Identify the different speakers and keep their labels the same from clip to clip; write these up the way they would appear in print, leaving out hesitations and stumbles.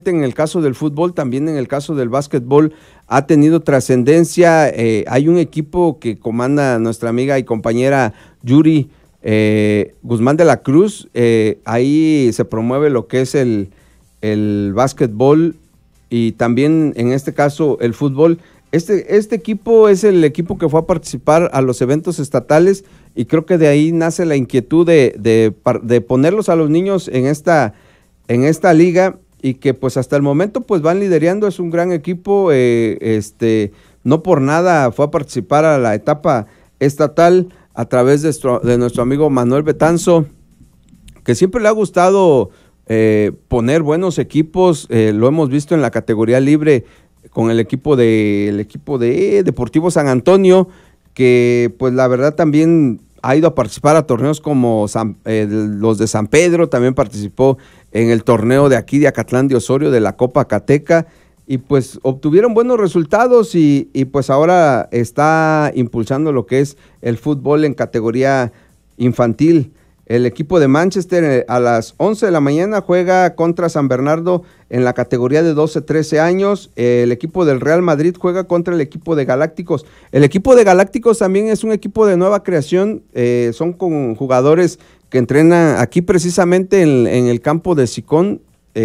Speaker 1: en el caso del fútbol, también en el caso del básquetbol ha tenido trascendencia. Hay un equipo que comanda nuestra amiga y compañera Yuri Guzmán de la Cruz. Ahí se promueve lo que es el básquetbol y también en este caso el fútbol. Este equipo es el equipo que fue a participar a los eventos estatales y creo que de ahí nace la inquietud de ponerlos a los niños en esta liga, y que pues hasta el momento pues van liderando. Es un gran equipo, no por nada fue a participar a la etapa estatal a través de nuestro amigo Manuel Betanzo, que siempre le ha gustado poner buenos equipos. Lo hemos visto en la categoría libre con el equipo de Deportivo San Antonio, que pues la verdad también ha ido a participar a torneos como los de San Pedro. También participó en el torneo de aquí de Acatlán de Osorio de la Copa Acateca y pues obtuvieron buenos resultados y pues ahora está impulsando lo que es el fútbol en categoría infantil. El equipo de Manchester a las 11 de la mañana juega contra San Bernardo en la categoría de 12-13 años. El equipo del Real Madrid juega contra el equipo de Galácticos. El equipo de Galácticos también es un equipo de nueva creación. Son con jugadores que entrenan aquí precisamente en el campo de Sicón.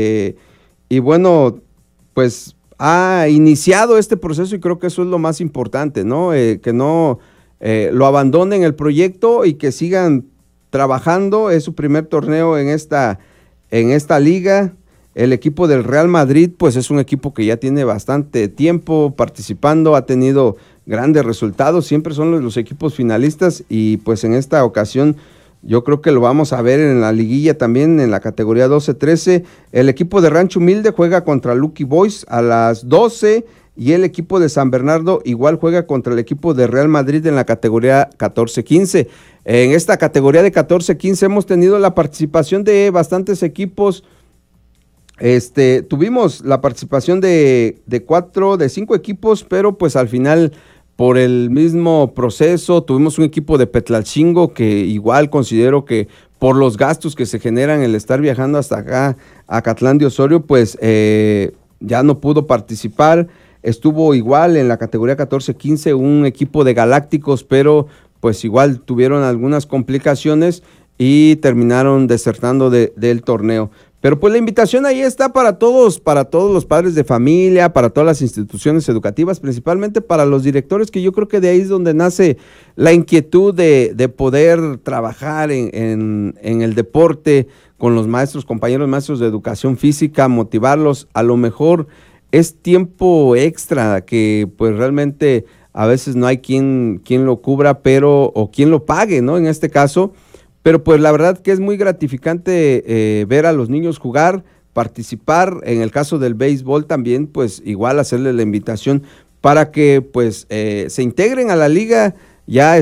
Speaker 1: Y bueno, pues ha iniciado este proceso y creo que eso es lo más importante, ¿no? Que no lo abandonen el proyecto y que sigan trabajando. Es su primer torneo en esta liga. El equipo del Real Madrid pues es un equipo que ya tiene bastante tiempo participando, ha tenido grandes resultados, siempre son los equipos finalistas y pues en esta ocasión yo creo que lo vamos a ver en la liguilla también en la categoría 12-13. El equipo de Rancho Humilde juega contra Lucky Boys a las 12 y el equipo de San Bernardo igual juega contra el equipo de Real Madrid en la categoría 14-15. En esta categoría de 14-15 hemos tenido la participación de bastantes equipos. Tuvimos la participación de 5 equipos, pero pues al final por el mismo proceso tuvimos un equipo de Petlalcingo que igual considero que por los gastos que se generan el estar viajando hasta acá a Acatlán de Osorio, pues ya no pudo participar. Estuvo igual en la categoría 14-15 un equipo de Galácticos, pero pues igual tuvieron algunas complicaciones y terminaron desertando del torneo. Pero pues la invitación ahí está para todos los padres de familia, para todas las instituciones educativas, principalmente para los directores, que yo creo que de ahí es donde nace la inquietud de poder trabajar en el deporte con los maestros, compañeros maestros de educación física, motivarlos. A lo mejor es tiempo extra que pues realmente a veces no hay quien lo cubra, o quien lo pague, ¿no? En este caso. Pero pues la verdad que es muy gratificante ver a los niños jugar, participar. En el caso del béisbol también, pues igual hacerle la invitación para que pues se integren a la liga. Ya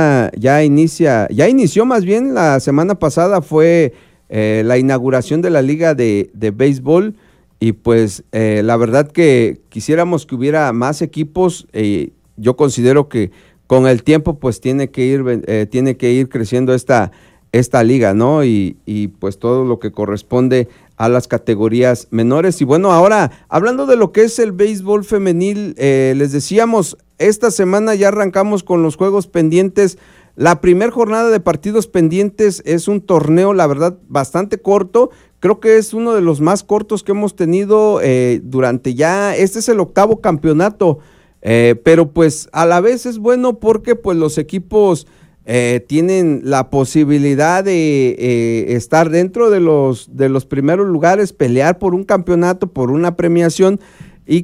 Speaker 1: inició más bien, la semana pasada fue la inauguración de la liga de béisbol y pues la verdad que quisiéramos que hubiera más equipos. Yo considero que con el tiempo pues tiene que ir creciendo esta liga, ¿no? Y pues todo lo que corresponde a las categorías menores. Y bueno, ahora hablando de lo que es el béisbol femenil, les decíamos, esta semana ya arrancamos con los juegos pendientes. La primera jornada de partidos pendientes es un torneo, la verdad, bastante corto. Creo que es uno de los más cortos que hemos tenido durante este es el 8º campeonato, pero pues a la vez es bueno porque pues los equipos tienen la posibilidad de estar dentro de los primeros lugares, pelear por un campeonato, por una premiación y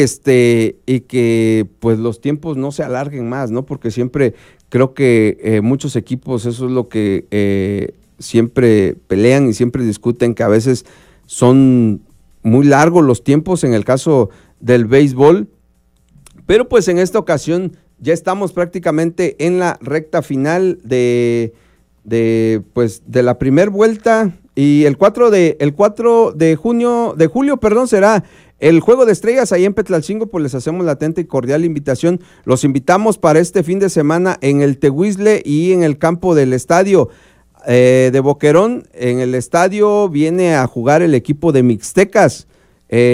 Speaker 1: que pues los tiempos no se alarguen más, ¿no? Porque siempre creo que muchos equipos eso es lo que siempre pelean y siempre discuten, que a veces son muy largos los tiempos en el caso del béisbol, pero pues en esta ocasión ya estamos prácticamente en la recta final de la primera vuelta y el 4 de julio, será el Juego de Estrellas ahí en Petlalcingo. Pues les hacemos la atenta y cordial invitación. Los invitamos para este fin de semana en el Tehuizle y en el campo del estadio de Boquerón. En el estadio viene a jugar el equipo de Mixtecas.